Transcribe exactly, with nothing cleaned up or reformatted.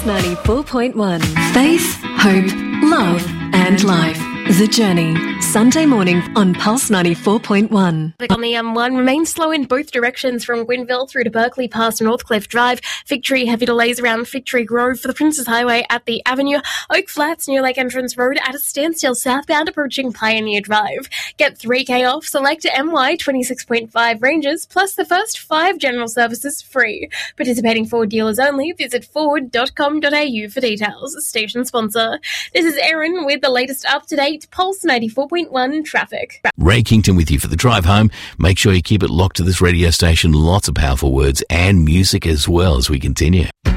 ninety-four point one. Faith, hope, love and life. The Journey. Sunday morning on Pulse ninety-four point one. On the M one, remains slow in both directions from Gwynville through to Berkeley past Northcliffe Drive. Victory, heavy delays around Victory Grove for the Princes Highway at the Avenue. Oak Flats, New Lake Entrance Road at a standstill southbound approaching Pioneer Drive. Get three K off, select M Y twenty-six point five ranges, plus the first five general services free. Participating Ford dealers only. Visit ford dot com dot a u for details. Station sponsor. This is Erin with the latest up-to-date Pulse ninety-four point one traffic. Ray Kington with you for the drive home. Make sure you keep it locked to this radio station. Lots of powerful words and music as well as we continue.